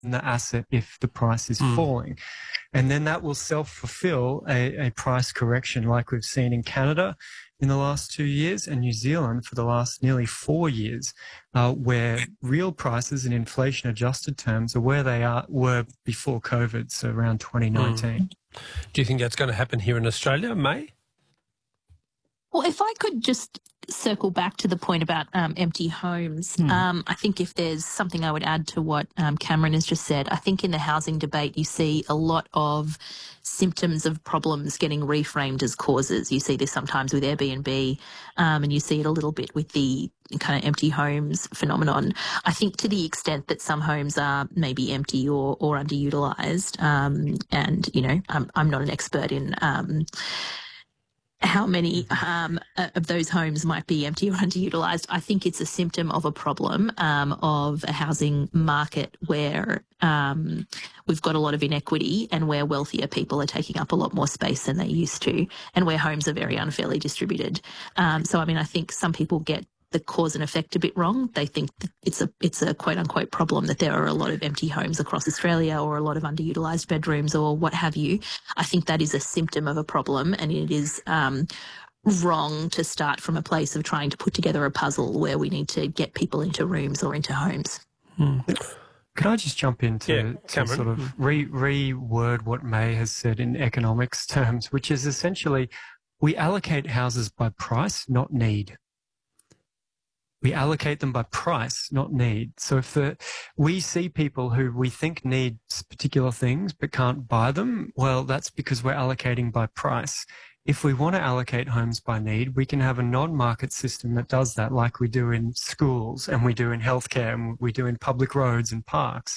the asset if the price is falling. And then that will self-fulfill a price correction like we've seen in Canada in the last 2 years and New Zealand for the last nearly 4 years, where real prices in inflation-adjusted terms are where they were before COVID, so around 2019. Do you think that's going to happen here in Australia, May? Well, if I could just circle back to the point about empty homes, I think if there's something I would add to what Cameron has just said, I think in the housing debate you see a lot of symptoms of problems getting reframed as causes. You see this sometimes with Airbnb, and you see it a little bit with the kind of empty homes phenomenon. I think to the extent that some homes are maybe empty or underutilised, and, you know, I'm not an expert in how many of those homes might be empty or underutilised. I think it's a symptom of a problem of a housing market where we've got a lot of inequity and where wealthier people are taking up a lot more space than they used to, and where homes are very unfairly distributed. So, I mean, I think some people get the cause and effect a bit wrong. They think that it's a quote unquote problem that there are a lot of empty homes across Australia or a lot of underutilised bedrooms or what have you. I think that is a symptom of a problem, and it is wrong to start from a place of trying to put together a puzzle where we need to get people into rooms or into homes. Could I just jump in to sort of reword what May has said in economics terms, which is essentially we allocate houses by price, not need. We allocate them by price, not need. So if we see people who we think need particular things but can't buy them, well, that's because we're allocating by price. If we want to allocate homes by need, we can have a non-market system that does that, like we do in schools and we do in healthcare and we do in public roads and parks.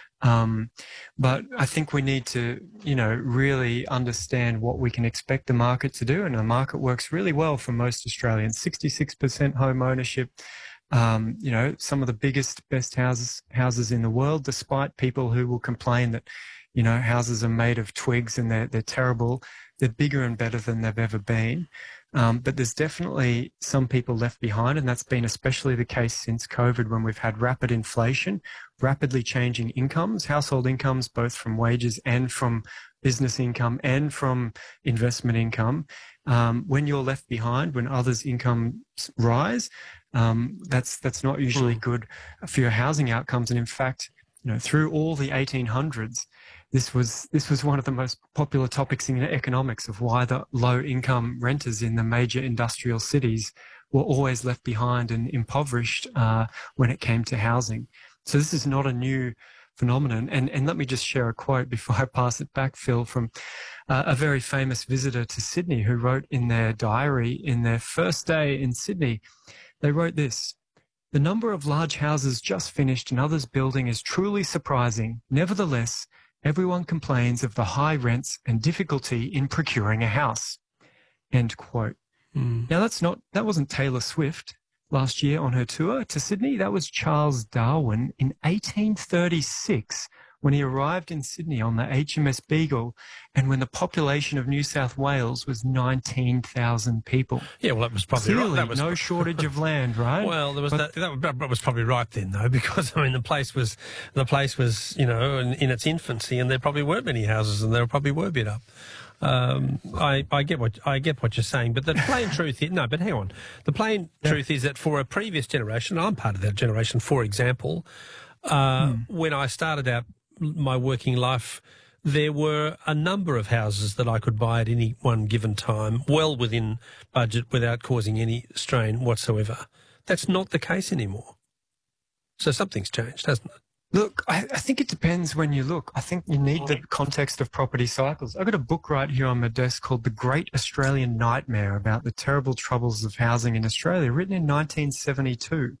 But I think we need to, you know, really understand what we can expect the market to do. And the market works really well for most Australians. 66% home ownership, you know, some of the biggest, best houses in the world, despite people who will complain that, you know, houses are made of twigs and they're terrible. They're bigger and better than they've ever been. But there's definitely some people left behind, and that's been especially the case since COVID, when we've had rapid inflation, rapidly changing incomes, household incomes, both from wages and from business income and from investment income. When you're left behind, when others' incomes rise, that's not usually good for your housing outcomes. And in fact, you know, through all the 1800s, this was one of the most popular topics in economics of why the low-income renters in the major industrial cities were always left behind and impoverished when it came to housing. So this is not a new phenomenon. And let me just share a quote before I pass it back, Phil, from a very famous visitor to Sydney who wrote in their diary in their first day in Sydney. They wrote this: "The number of large houses just finished and others building is truly surprising. Nevertheless, everyone complains of the high rents and difficulty in procuring a house." End quote. Now that wasn't Taylor Swift last year on her tour to Sydney. That was Charles Darwin in 1836 when he arrived in Sydney on the HMS Beagle, and when the population of New South Wales was 19,000 people. Yeah, well, that was probably clearly right. That was no shortage of land, right? Well, there was that was probably right then, though, because I mean the place was you know in its infancy, and there probably weren't many houses, and there probably were bit up. I get what you're saying, but the plain truth is, no, but hang on. The plain truth is that for a previous generation, I'm part of that generation, for example, when I started out my working life, there were a number of houses that I could buy at any one given time, well within budget, without causing any strain whatsoever. That's not the case anymore. So something's changed, hasn't it? Look, I think it depends when you look. I think you need the context of property cycles. I've got a book right here on my desk called The Great Australian Nightmare, about the terrible troubles of housing in Australia, written in 1972.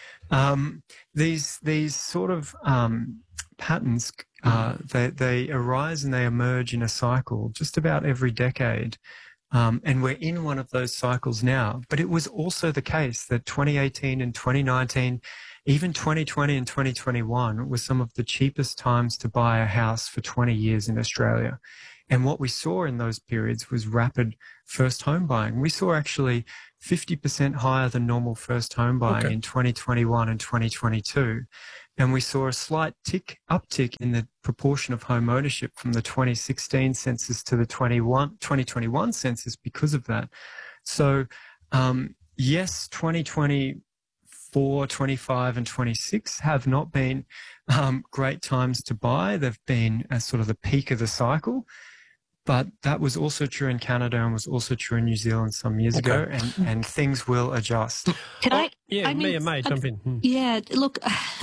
These sort of patterns, they arise and they emerge in a cycle just about every decade. And we're in one of those cycles now. But it was also the case that 2018 and 2019, even 2020 and 2021 were some of the cheapest times to buy a house for 20 years in Australia. And what we saw in those periods was rapid first home buying. We saw actually 50% higher than normal first home buying in 2021 and 2022. And we saw a slight uptick in the proportion of home ownership from the 2016 census to the 2021 census because of that. So, yes, 2024, 25 and 26 have not been great times to buy. They've been sort of the peak of the cycle. But that was also true in Canada and was also true in New Zealand some years ago, and things will adjust. May jump in. Yeah, look,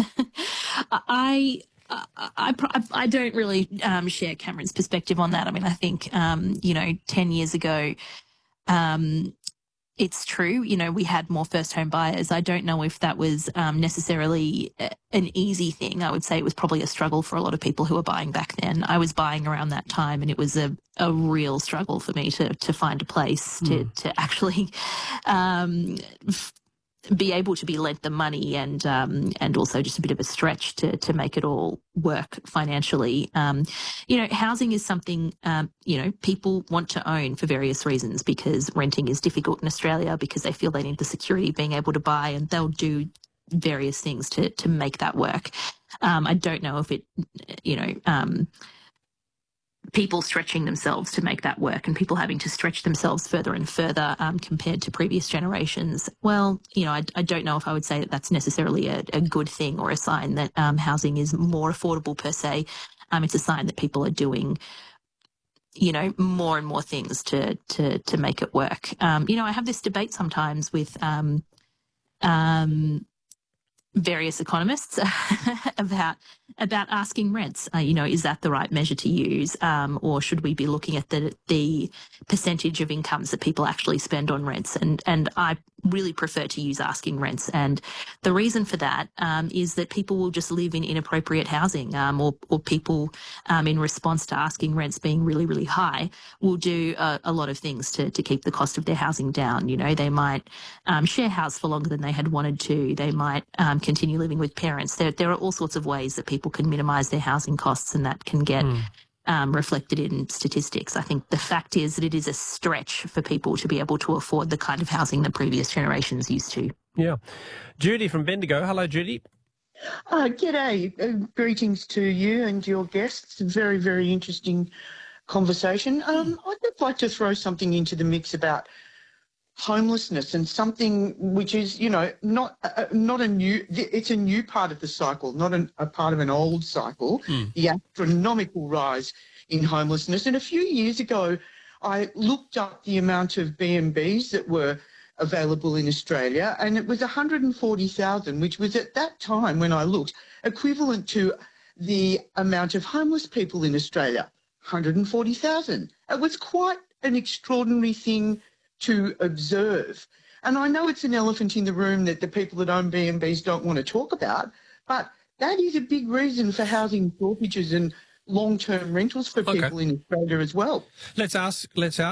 I don't really share Cameron's perspective on that. I mean, I think 10 years ago, it's true, we had more first home buyers. I don't know if that was necessarily an easy thing. I would say it was probably a struggle for a lot of people who were buying back then. I was buying around that time, and it was a real struggle for me to find a place to actually be able to be lent the money, and also just a bit of a stretch to make it all work financially. Housing is something, people want to own for various reasons, because renting is difficult in Australia, because they feel they need the security of being able to buy, and they'll do various things to make that work. I don't know if it, people stretching themselves to make that work and people having to stretch themselves further and further compared to previous generations. Well, I don't know if I would say that that's necessarily a good thing or a sign that housing is more affordable per se. It's a sign that people are doing, more and more things to make it work. I have this debate sometimes with various economists about asking rents. Is that the right measure to use, or should we be looking at the percentage of incomes that people actually spend on rents? And I really prefer to use asking rents, and the reason for that is that people will just live in inappropriate housing, or people in response to asking rents being really, really high will do a lot of things to keep the cost of their housing down. They might share house for longer than they had wanted to. They might continue living with parents. There are all sorts of ways that people can minimise their housing costs, and that can get reflected in statistics. I think the fact is that it is a stretch for people to be able to afford the kind of housing that previous generations used to. Yeah. Judy from Bendigo. Hello, Judy. G'day. Greetings to you and your guests. Very, very interesting conversation. I'd just like to throw something into the mix about homelessness, and something which is, not a new, it's a new part of the cycle, not a part of an old cycle, the astronomical rise in homelessness. And a few years ago, I looked up the amount of B&Bs that were available in Australia, and it was 140,000, which was at that time when I looked equivalent to the amount of homeless people in Australia, 140,000. It was quite an extraordinary thing to observe. And I know it's an elephant in the room that the people that own B&Bs don't want to talk about, but that is a big reason for housing shortages and long-term rentals for people in Australia as well. Let's ask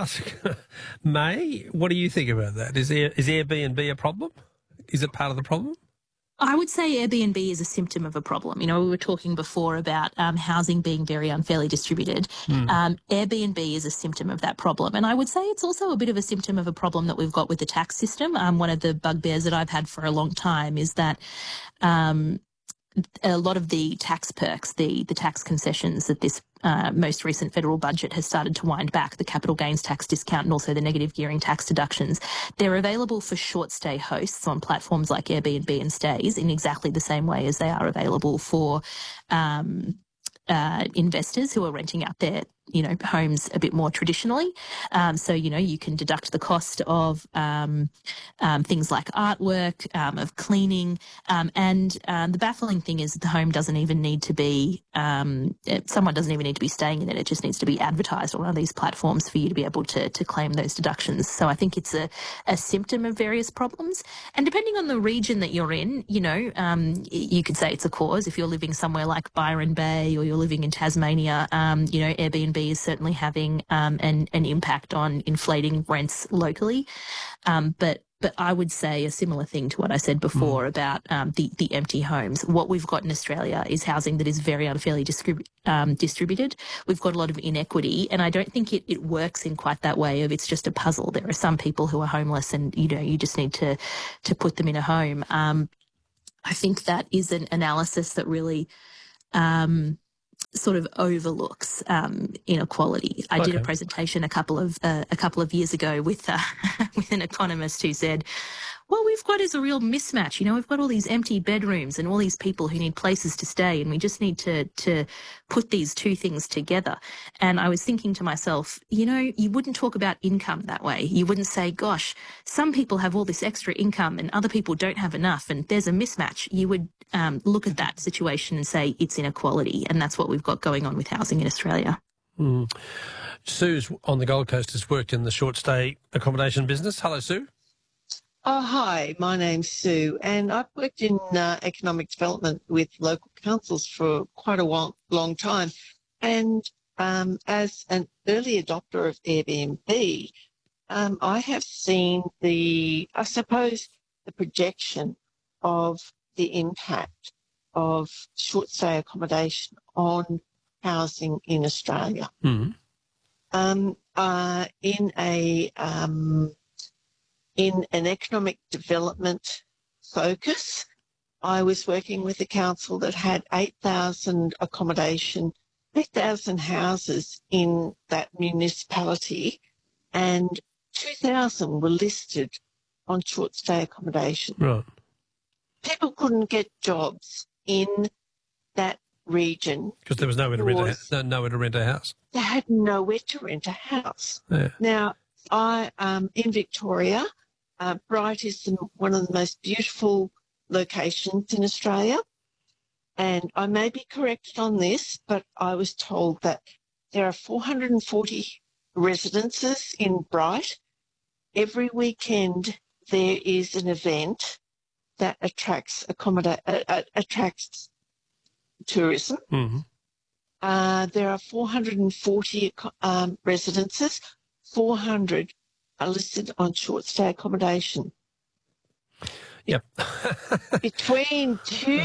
May, what do you think about that? Is Airbnb a problem? Is it part of the problem? I would say Airbnb is a symptom of a problem. We were talking before about housing being very unfairly distributed. Airbnb is a symptom of that problem. And I would say it's also a bit of a symptom of a problem that we've got with the tax system. One of the bugbears that I've had for a long time is that a lot of the tax perks, the tax concessions that this most recent federal budget has started to wind back, the capital gains tax discount and also the negative gearing tax deductions, they're available for short stay hosts on platforms like Airbnb and Stays in exactly the same way as they are available for investors who are renting out their homes a bit more traditionally. So, you can deduct the cost of things like artwork, of cleaning. And the baffling thing is that the home doesn't even need to be, someone doesn't even need to be staying in it. It just needs to be advertised on one of these platforms for you to be able to claim those deductions. So I think it's a symptom of various problems. And depending on the region that you're in, you could say it's a cause. If you're living somewhere like Byron Bay or you're living in Tasmania, Airbnb is certainly having an impact on inflating rents locally. But But I would say a similar thing to what I said before about the empty homes. What we've got in Australia is housing that is very unfairly distributed. We've got a lot of inequity, and I don't think it works in quite that way of it's just a puzzle. There are some people who are homeless and, you just need to put them in a home. I think that is an analysis that really sort of overlooks inequality. I did a presentation a couple of years ago with with an economist who said, what we've got is a real mismatch. We've got all these empty bedrooms and all these people who need places to stay, and we just need to put these two things together. And I was thinking to myself, you wouldn't talk about income that way. You wouldn't say, gosh, some people have all this extra income and other people don't have enough, and there's a mismatch. You would look at that situation and say it's inequality, and that's what we've got going on with housing in Australia. Sue's on the Gold Coast, has worked in the short stay accommodation business. Hello, Sue. Oh, hi, my name's Sue, and I've worked in economic development with local councils for quite a long time. And as an early adopter of Airbnb, I have seen the projection of the impact of short stay accommodation on housing in Australia. In an economic development focus, I was working with a council that had 8,000 houses in that municipality, and 2,000 were listed on short stay accommodation. Right. People couldn't get jobs in that region because there was nowhere to rent a house. They had nowhere to rent a house. Yeah. Now, in Victoria, Bright is one of the most beautiful locations in Australia. And I may be corrected on this, but I was told that there are 440 residences in Bright. Every weekend there is an event that attracts tourism. There are 440 residences. 400 are listed on short stay accommodation. Yep. between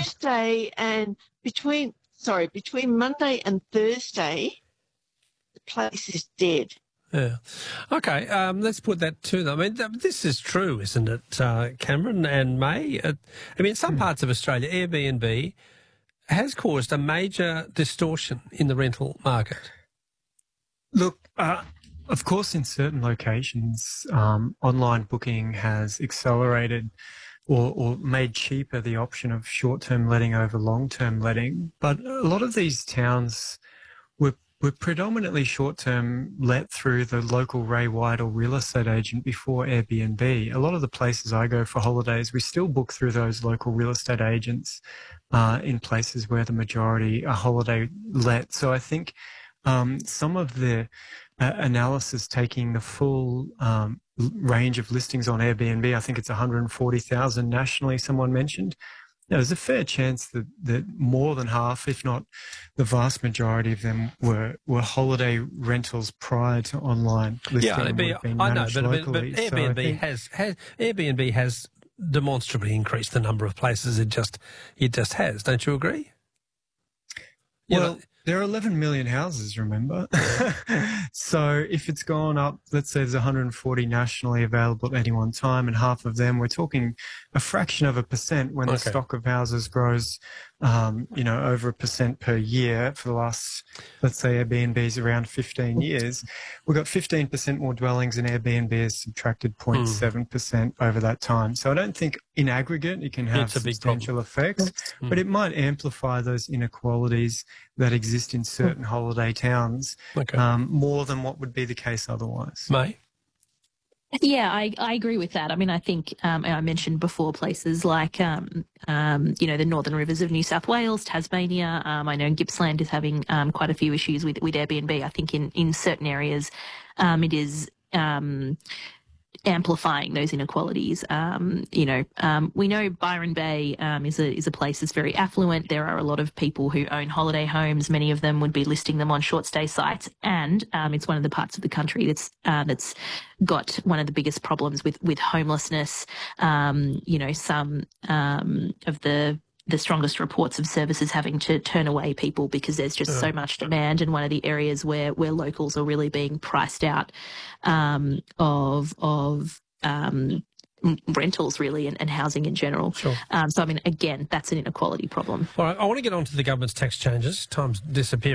Monday and Thursday, the place is dead. Yeah. Okay, let's put that to them. I mean, this is true, isn't it, Cameron and May? In some parts of Australia, Airbnb has caused a major distortion in the rental market. Look, of course, in certain locations, online booking has accelerated or made cheaper the option of short-term letting over long-term letting. But a lot of these towns were predominantly short-term let through the local Ray White or real estate agent before Airbnb. A lot of the places I go for holidays, we still book through those local real estate agents in places where the majority are holiday let. So I think some of the analysis taking the full range of listings on Airbnb, I think it's 140,000 nationally, someone mentioned. There's a fair chance that more than half, if not the vast majority of them, were holiday rentals prior to online listing. Yeah, I know, but Airbnb has demonstrably increased the number of places it just has. Don't you agree? Well, there are 11 million houses, remember? So if it's gone up, let's say there's 140 nationally available at any one time, and half of them, we're talking a fraction of 1% when the stock of houses grows, over 1% per year for the last, let's say Airbnb's around 15 years. We've got 15% more dwellings, and Airbnb has subtracted 0.7% over that time. So I don't think in aggregate it can have substantial effects, but it might amplify those inequalities that exist in certain holiday towns more than what would be the case otherwise. May? Yeah, I agree with that. I mean, I think I mentioned before places like, the Northern Rivers of New South Wales, Tasmania. I know Gippsland is having quite a few issues with Airbnb. I think in certain areas it is amplifying those inequalities. We know Byron Bay is a place that's very affluent. There are a lot of people who own holiday homes. Many of them would be listing them on short stay sites, and it's one of the parts of the country that's got one of the biggest problems with homelessness. Some of the strongest reports of services having to turn away people because there's just so much demand, and one of the areas where locals are really being priced out of rentals really and housing in general. Sure. So, I mean, again, that's an inequality problem. All right, I want to get on to the government's tax changes. Time's disappearing.